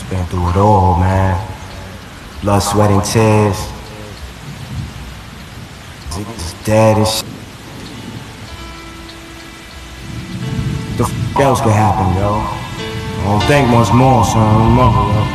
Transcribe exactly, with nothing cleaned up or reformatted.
Been through it all, man. Blood, sweat, and tears. Niggas dead and shit. The f else could happen, yo? I don't think much more, son. I don't know, yo.